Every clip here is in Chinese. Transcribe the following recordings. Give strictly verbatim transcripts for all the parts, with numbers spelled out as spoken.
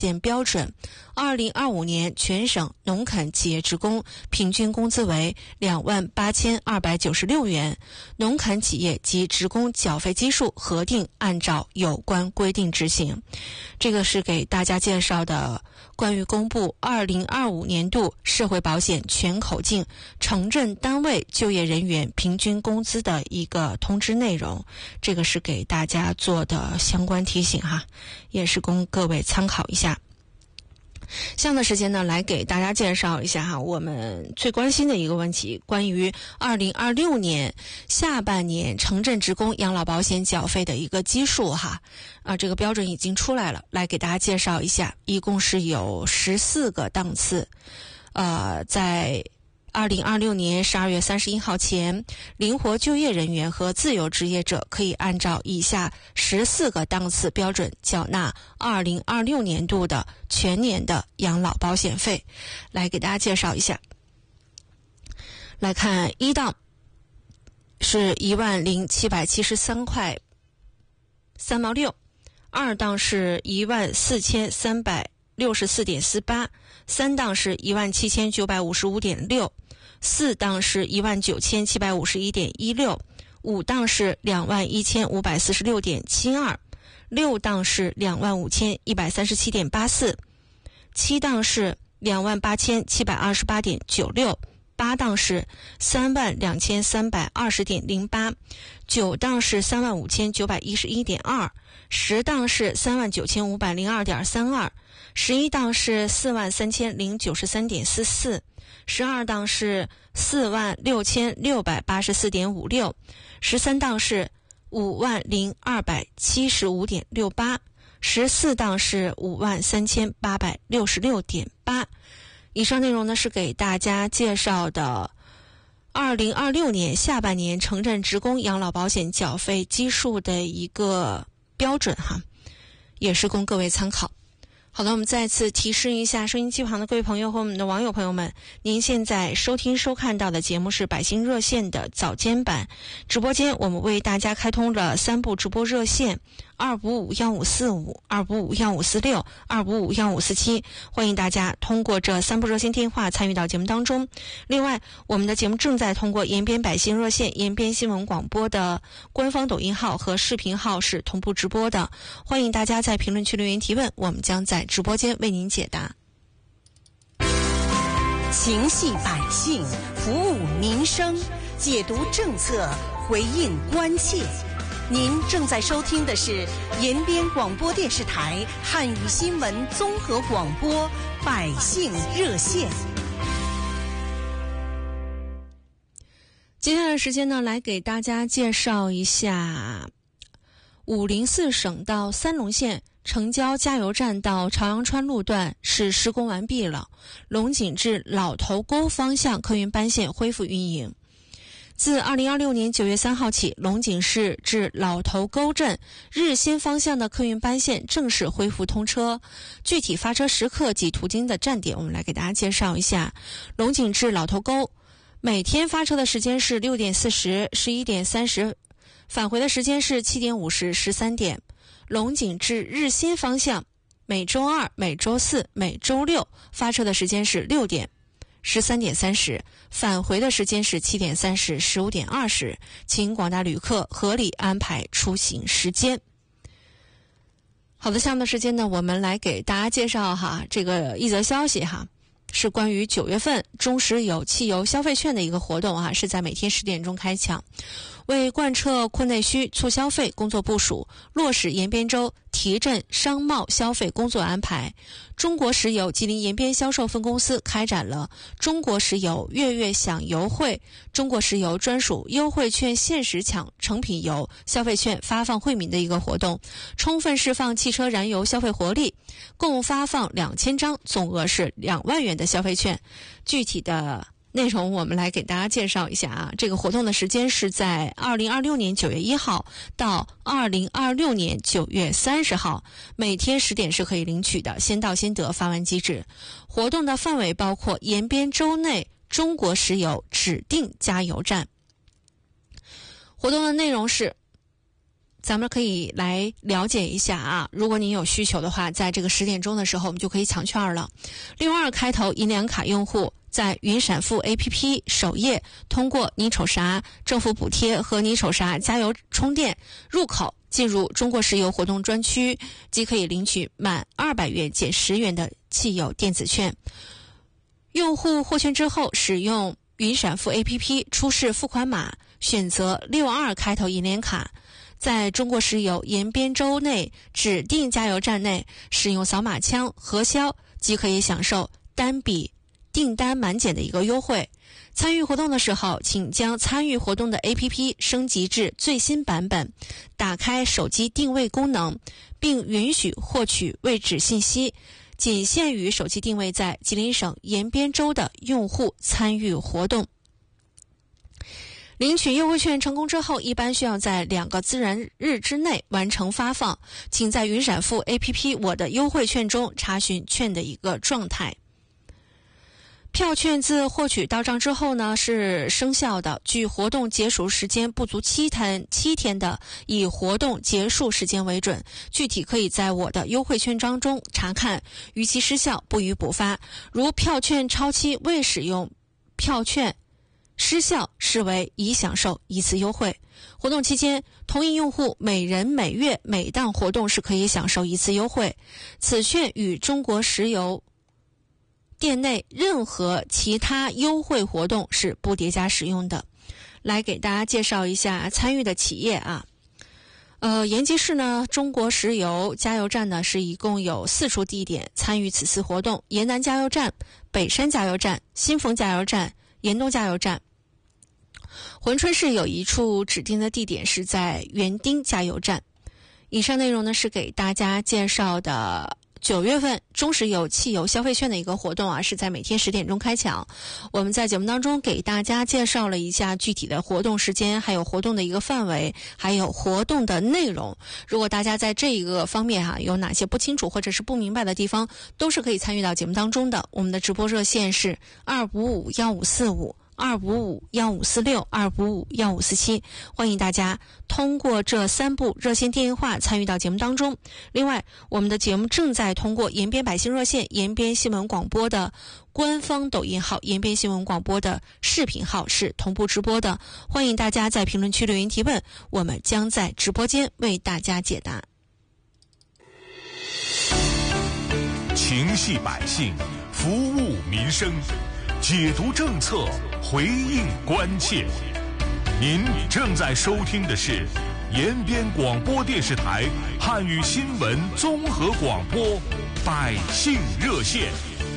险标准，二零二五年全省农垦企业职工平均工资为两万八千二百九十六元，农垦企业及职工缴费基数核定按照有关规定执行。这个是给大家介绍的关于公布二零二五年度社会保险全口径城镇单位就业人员平均工资的一个通知内容，这个是给大家做的相关提醒哈，也是供各位参考一下。下面的时间呢，来给大家介绍一下哈，我们最关心的一个问题，关于二零二六年下半年城镇职工养老保险缴费的一个基数哈，啊，这个标准已经出来了，来给大家介绍一下，一共是有十四个档次，呃，在二零二六年十二月三十一号前，灵活就业人员和自由职业者可以按照以下十四个档次标准缴纳二零二六年度的全年的养老保险费。来给大家介绍一下。来看一档是一万零七百七十三块三毛六，二档是一万四千三百六十四点四八，三档是一万七千九百五十五点六，四档是一万九千七百五十一点一六，五档是两万一千五百四十六点七二，六档是两万五千一百三十七点八四，七档是两万八千七百二十八点九六，八档是三万两千三百二十点零八，九档是三万五千九百一十一点二，十档是三万九千五百零二点三二，十一档是四万三千零九十三点四四，十二档是四万六千六百八十四点五六，十三档是五万零二百七十五点六八，十四档是五万三千八百六十六点八。以上内容呢是给大家介绍的二零二六年下半年城镇职工养老保险缴费基数的一个标准哈，也是供各位参考。好的，我们再次提示一下收音机旁的各位朋友和我们的网友朋友们，您现在收听收看到的节目是百姓热线的早间版直播间，我们为大家开通了三部直播热线，二五五幺五四五、二五五幺五四六、二五五幺五四七，欢迎大家通过这三部热线电话参与到节目当中。另外，我们的节目正在通过延边百姓热线、延边新闻广播的官方抖音号和视频号是同步直播的，欢迎大家在评论区留言提问，我们将在直播间为您解答。 情系百姓，服务民生，解读政策，回应关切。您正在收听的是延边广播电视台汉语新闻综合广播百姓热线。 接下来的时间呢，来给大家介绍一下五零四省到三龙县城郊加油站到朝阳川路段是施工完毕了，龙井至老头沟方向客运班线恢复运营。自二零二六年九月三号起，龙井市至老头沟镇日新方向的客运班线正式恢复通车。具体发车时刻及途经的站点，我们来给大家介绍一下。龙井至老头沟每天发车的时间是六点四十、十一点三十，返回的时间是七点五十、十三点。龙井至日新方向每周二、每周四、每周六发车的时间是六点、十三点三十，返回的时间是七点三十、十五点二十，请广大旅客合理安排出行时间。好的，下面的时间呢，我们来给大家介绍哈这个一则消息哈，是关于九月份中石油汽油消费券的一个活动啊，是在每天十点钟开抢。为贯彻库内需促消费工作部署，落实延边州提振商贸消费工作安排，中国石油吉林延边销售分公司开展了中国石油月月享油会、中国石油专属优惠券限时抢成品油消费券发放惠民的一个活动，充分释放汽车燃油消费活力，共发放两千张，总额是两万元的消费券。具体的内容我们来给大家介绍一下啊，这个活动的时间是在二零二六年九月一号到二零二六年九月三十号，每天十点是可以领取的，先到先得发完即止。活动的范围包括延边州内中国石油指定加油站。活动的内容是咱们可以来了解一下啊，如果您有需求的话，在这个十点钟的时候我们就可以抢券了。六二开头银联卡用户在云闪付 A P P 首页通过你瞅啥政府补贴和你瞅啥加油充电入口进入中国石油活动专区，即可以领取满二百元减十元的汽油电子券。用户获券之后，使用云闪付 A P P 出示付款码，选择六二开头银联卡，在中国石油延边州内指定加油站内使用扫码枪核销，即可以享受单笔订单满减的一个优惠。参与活动的时候，请将参与活动的 A P P 升级至最新版本，打开手机定位功能，并允许获取位置信息，仅限于手机定位在吉林省延边州的用户参与活动。领取优惠券成功之后，一般需要在两个自然日之内完成发放，请在云闪付 A P P 我的优惠券中查询券的一个状态。票券自获取到账之后呢，是生效的。距活动结束时间不足七天七天的，以活动结束时间为准。具体可以在我的优惠券章中查看，逾期失效不予补发。如票券超期未使用，票券失效视为已享受一次优惠。活动期间，同一用户每人每月每档活动是可以享受一次优惠。此券与中国石油店内任何其他优惠活动是不叠加使用的。来给大家介绍一下参与的企业啊。呃，延吉市呢，中国石油加油站呢是一共有四处地点参与此次活动：延南加油站、北山加油站、新丰加油站、延东加油站。珲春市有一处指定的地点是在园丁加油站。以上内容呢是给大家介绍的九月份中石油汽油消费券的一个活动啊，是在每天十点钟开抢。我们在节目当中给大家介绍了一下具体的活动时间，还有活动的一个范围，还有活动的内容。如果大家在这一个方面哈、啊、有哪些不清楚或者是不明白的地方，都是可以参与到节目当中的。我们的直播热线是二五五一五四五。二五五一五四六二五五一五四七，欢迎大家通过这三部热线电话参与到节目当中。另外，我们的节目正在通过延边百姓热线、延边新闻广播的官方抖音号、延边新闻广播的视频号是同步直播的，欢迎大家在评论区留言提问，我们将在直播间为大家解答。 情系百姓，服务民生，解读政策，回应关切。您正在收听的是延边广播电视台汉语新闻综合广播百姓热线。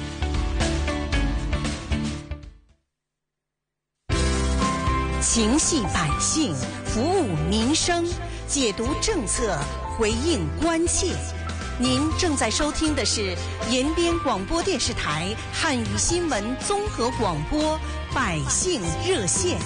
情系百姓，服务民生，解读政策，回应关切。您正在收听的是延边广播电视台汉语新闻综合广播百姓热线。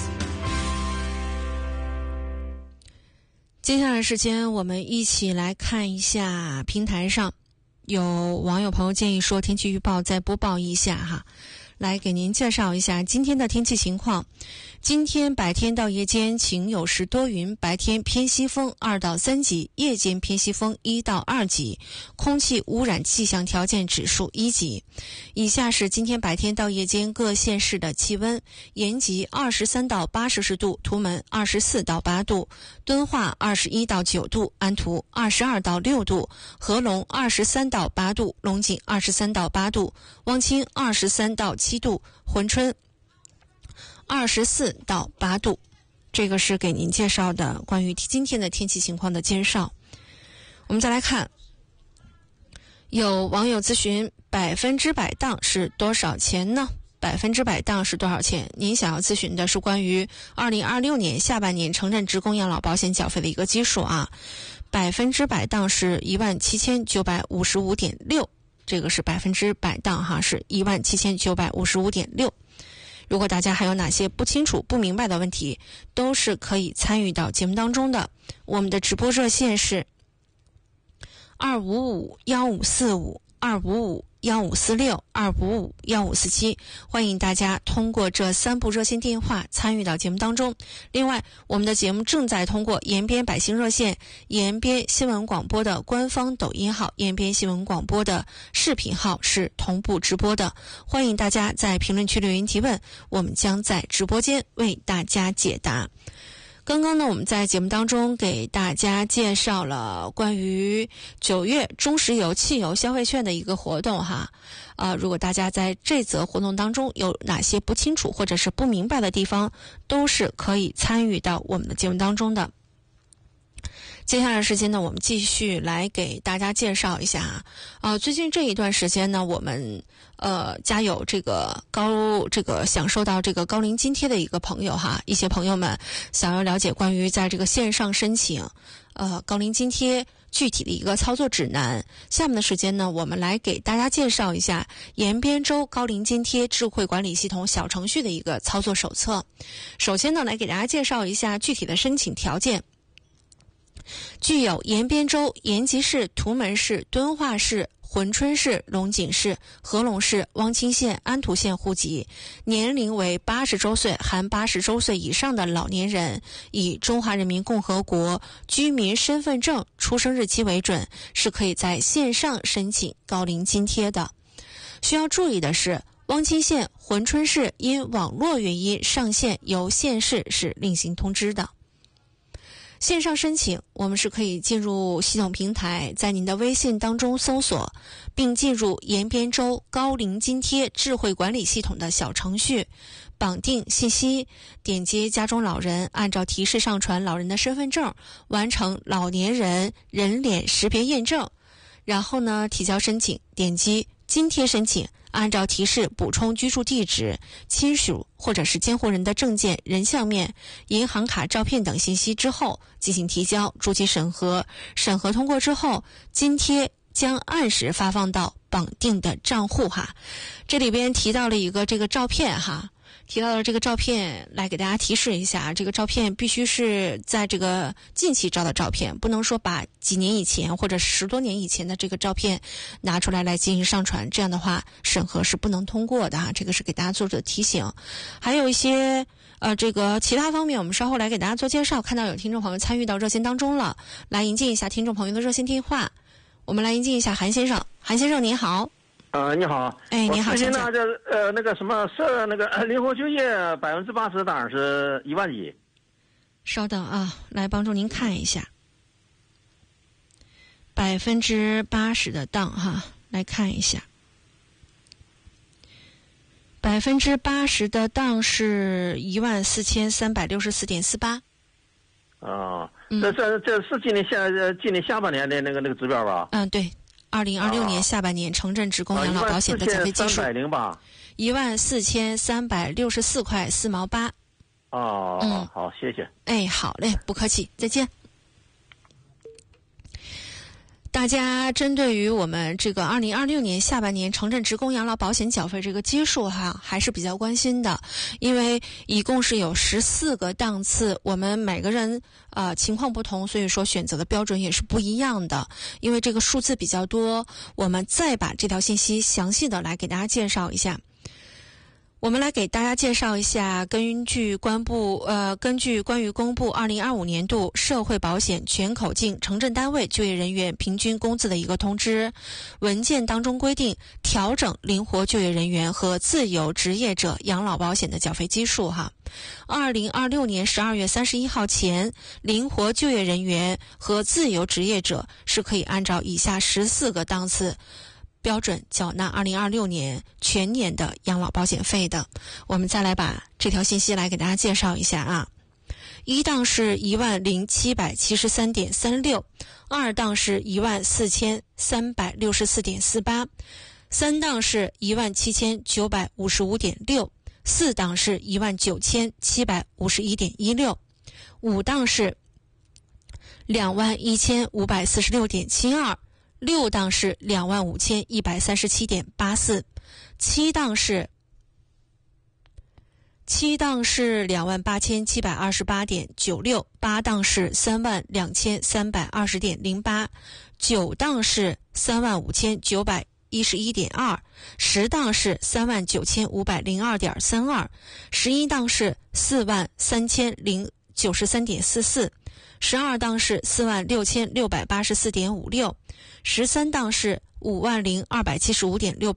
接下来时间我们一起来看一下平台上有网友朋友建议说天气预报再播报一下哈，来给您介绍一下今天的天气情况。今天白天到夜间晴有时多云，白天偏西风二到三级，夜间偏西风一到二级，空气污染气象条件指数一级。以下是今天白天到夜间各县市的气温：延吉二十三到八摄氏度，图门二十四到八度，敦化二十一到九度，安图二十二到六度，合龙二十三到八度，龙井二十三到八度，汪清二十三到七度，珲春二十四到八度。这个是给您介绍的关于今天的天气情况的介绍。我们再来看，有网友咨询百分之百档是多少钱呢？百分之百档是多少钱？您想要咨询的是关于二零二六年下半年城镇职工养老保险缴费的一个基数啊。百分之百档是一万七千九百五十五点六，这个是百分之百档哈，是一万七千九百五十五点六。如果大家还有哪些不清楚不明白的问题，都是可以参与到节目当中的。我们的直播热线是二五五一五四五二五五幺五四六二五五幺五四七，欢迎大家通过这三部热线电话参与到节目当中。另外，我们的节目正在通过延边百姓热线、延边新闻广播的官方抖音号、延边新闻广播的视频号是同步直播的，欢迎大家在评论区留言提问，我们将在直播间为大家解答。刚刚呢，我们在节目当中给大家介绍了关于九月中石油汽油消费券的一个活动哈，呃，如果大家在这则活动当中有哪些不清楚或者是不明白的地方，都是可以参与到我们的节目当中的。接下来的时间呢，我们继续来给大家介绍一下啊，呃，最近这一段时间呢，我们呃家有这个高这个享受到这个高龄津贴的一个朋友哈，一些朋友们想要了解关于在这个线上申请呃高龄津贴具体的一个操作指南。下面的时间呢，我们来给大家介绍一下延边州高龄津贴智慧管理系统小程序的一个操作手册。首先呢，来给大家介绍一下具体的申请条件。具有延边州延吉市、图门市、敦化市、珲春市、龙井市、合龙市、汪清县、安图县户籍，年龄为八十周岁含八十周岁以上的老年人，以中华人民共和国居民身份证出生日期为准，是可以在线上申请高龄津贴的。需要注意的是，汪清县、珲春市因网络原因上线，由县市是另行通知的。线上申请，我们是可以进入系统平台，在您的微信当中搜索，并进入延边州高龄津贴智慧管理系统的小程序，绑定信息，点击家中老人，按照提示上传老人的身份证，完成老年人人脸识别验证，然后呢提交申请，点击津贴申请，按照提示补充居住地址、亲属或者是监护人的证件、人像面、银行卡照片等信息之后进行提交，逐级审核。审核通过之后，津贴将按时发放到绑定的账户哈。这里边提到了一个这个照片哈，提到了这个照片，来给大家提示一下，这个照片必须是在这个近期照的照片，不能说把几年以前或者十多年以前的这个照片拿出来来进行上传，这样的话审核是不能通过的哈，这个是给大家做的提醒。还有一些呃这个其他方面，我们稍后来给大家做介绍。看到有听众朋友参与到热线当中了，来迎接一下听众朋友的热线电话，我们来迎接一下韩先生。韩先生您好。 呃，你好， 哎，你好， 我咨询呢，这呃那个什么是那个灵活就业百分之八十档是一万几？ 稍等啊，来帮助您看一下，百分之八十的档哈，来看一下，百分之八十的档是一万四千三百六十四点四八。 啊，这这这是今年下今年下半年的那个那个指标吧？ 嗯，对。二零二六年下半年城镇职工养老保险的缴费基数一万四千三百六十四块四毛八。 哦，嗯，好，谢谢。 哎，好嘞，不客气，再见。大家针对于我们这个二零二六年下半年城镇职工养老保险缴费这个基数哈，还是比较关心的，因为一共是有十四个档次，我们每个人呃情况不同，所以说选择的标准也是不一样的。因为这个数字比较多，我们再把这条信息详细的来给大家介绍一下。我们来给大家介绍一下，根据关部呃，根据关于公布二零二五年度社会保险全口径城镇单位就业人员平均工资的一个通知文件当中规定，调整灵活就业人员和自由职业者养老保险的缴费基数哈。二零二六年十二月三十一号前，灵活就业人员和自由职业者是可以按照以下十四个档次标准缴纳二零二六年全年的养老保险费的。我们再来把这条信息来给大家介绍一下啊。一档是一万零七百七十三点三六，二档是一万四千三百六十四点四八，三档是一万七千九百五十五点六，四档是一万九千七百五十一点一六，五档是两万一千五百四十六点七二。六档是两万五千一百三十七点八四，七档是七档是两万八千七百二十八点九六，八档是三万两千三百二十点零八，九档是三万五千九百一十一点二，十档是三万九千五百零二点三二，十一档是四万三千零九十三点四四，十二档是四万六千六百八十四点五六，十三档是五万零二百七十五点六